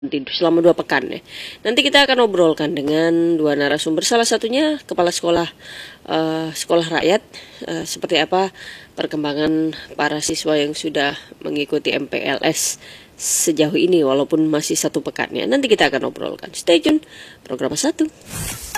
selama 2 pekan ya. Nanti kita akan obrolkan dengan 2 narasumber. Salah satunya kepala sekolah sekolah rakyat, seperti apa perkembangan para siswa yang sudah mengikuti MPLS sejauh ini walaupun masih 1 pekan ya. Nanti kita akan obrolkan. Stay tune program 1.